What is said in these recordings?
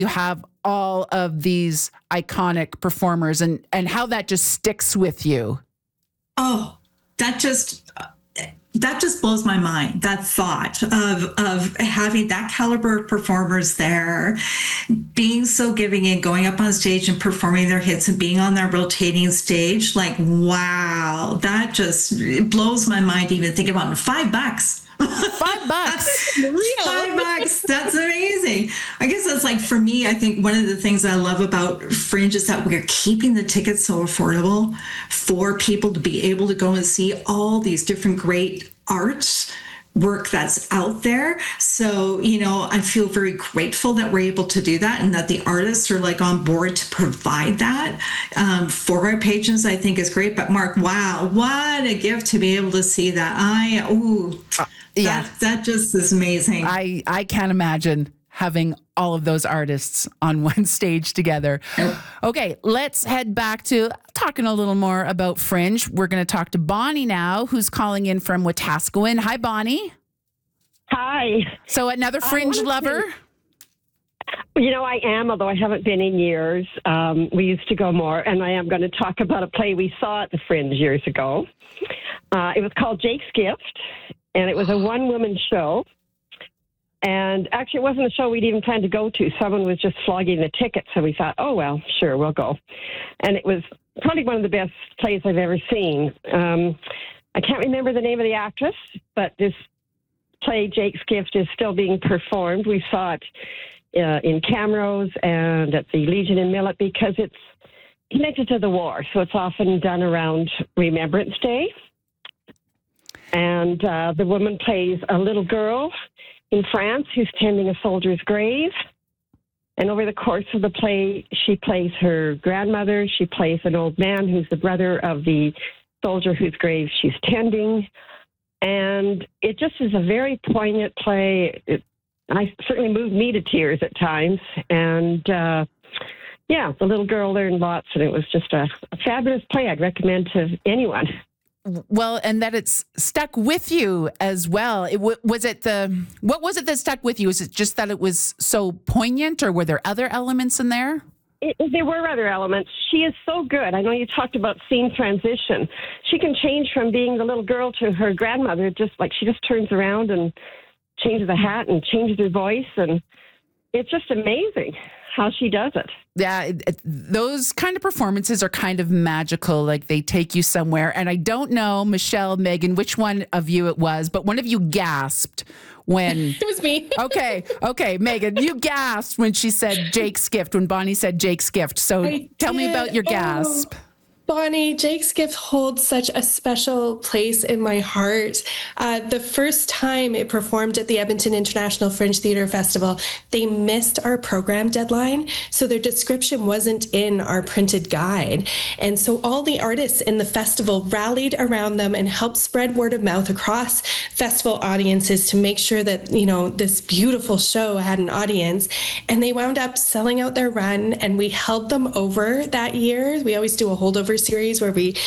you have all of these iconic performers and how that just sticks with you. Oh, that just blows my mind. That thought of having that caliber of performers there, being so giving and going up on stage and performing their hits and being on that rotating stage. Like, wow, that just it blows my mind to even think about it. $5. $5. $5. That's amazing. I guess that's like, for me, I think one of the things I love about Fringe is that we're keeping the tickets so affordable for people to be able to go and see all these different great arts work that's out there. So, I feel very grateful that we're able to do that and that the artists are like on board to provide that for our patrons. I think is great. But Mark, wow, what a gift to be able to see that. That just is amazing. I can't imagine having all of those artists on one stage together. Okay, let's head back to talking a little more about Fringe. We're going to talk to Bonnie now, who's calling in from Wetaskiwin. Hi, Bonnie. Hi. So another Fringe lover? I am, although I haven't been in years. We used to go more, and I am going to talk about a play we saw at the Fringe years ago. It was called Jake's Gift, and it was a one-woman show. And actually, it wasn't a show we'd even planned to go to. Someone was just flogging the tickets, so we thought, oh, well, sure, we'll go. And it was probably one of the best plays I've ever seen. I can't remember the name of the actress, but this play, Jake's Gift, is still being performed. We saw it in Camrose and at the Legion in Millet because it's connected to the war, so it's often done around Remembrance Day. And the woman plays a little girl in France who's tending a soldier's grave. And over the course of the play, she plays her grandmother. She plays an old man who's the brother of the soldier whose grave she's tending. And it just is a very poignant play. I certainly moved me to tears at times. And the little girl learned lots, and it was just a fabulous play I'd recommend to anyone. Well, and that it's stuck with you as well. What was it that stuck with you? Is it just that it was so poignant, or were there other elements in there? There were other elements. She is so good. I know you talked about scene transition. She can change from being the little girl to her grandmother, just like she just turns around and changes a hat and changes her voice. And it's just amazing how she does it. Yeah, those kind of performances are kind of magical. Like they take you somewhere. And I don't know, Michelle, Megan, which one of you it was, but one of you gasped when... It was me. Okay, Megan, you gasped when she said Jake's Gift, when Bonnie said Jake's Gift. So tell me about your gasp. Bonnie, Jake's Gift holds such a special place in my heart. The first time it performed at the Edmonton International Fringe Theatre Festival, they missed our program deadline, so their description wasn't in our printed guide. And so all the artists in the festival rallied around them and helped spread word of mouth across festival audiences to make sure that, this beautiful show had an audience. And they wound up selling out their run, and we held them over that year. We always do a holdover series where we,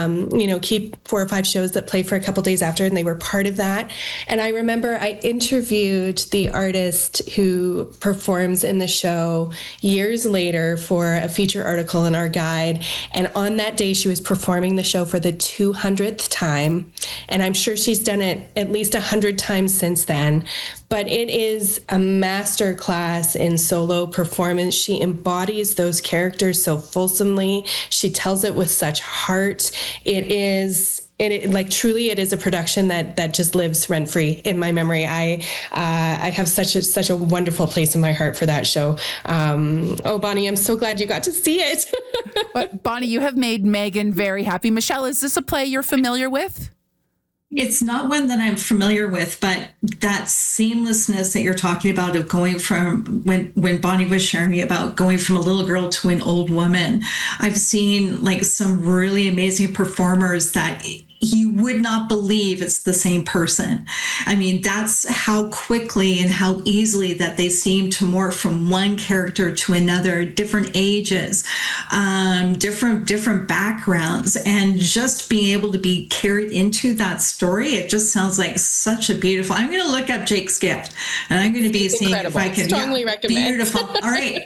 keep 4 or 5 shows that play for a couple days after, and they were part of that. And I remember I interviewed the artist who performs in the show years later for a feature article in our guide. And on that day, she was performing the show for the 200th time. And I'm sure she's done it at least 100 times since then. But it is a master class in solo performance. She embodies those characters so fulsomely. She tells it with such heart. It is a production that just lives rent free in my memory. I have such a wonderful place in my heart for that show. Bonnie, I'm so glad you got to see it. But Bonnie, you have made Megan very happy. Michelle, is this a play you're familiar with? It's not one that I'm familiar with, but that seamlessness that you're talking about of going from when Bonnie was sharing me about going from a little girl to an old woman, I've seen like some really amazing performers that you would not believe it's the same person. I mean, that's how quickly and how easily that they seem to morph from one character to another, different ages, different backgrounds, and just being able to be carried into that story. It just sounds like such a beautiful. I'm going to look up Jake's Gift, and I'm going to be seeing if I can. Strongly recommend. Beautiful. All right.